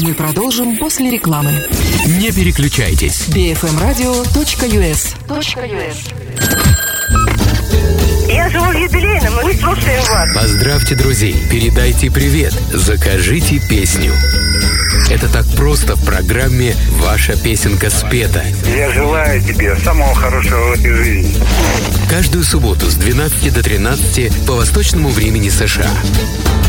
Мы продолжим после рекламы. Не переключайтесь. bfmradio.us. Я живу в юбилейном, мы слушаем вас. Поздравьте друзей, передайте привет, закажите песню. Это так просто в программе «Ваша песенка спета». Я желаю тебе самого хорошего в этой жизни. Каждую субботу с 12 до 13 по восточному времени США.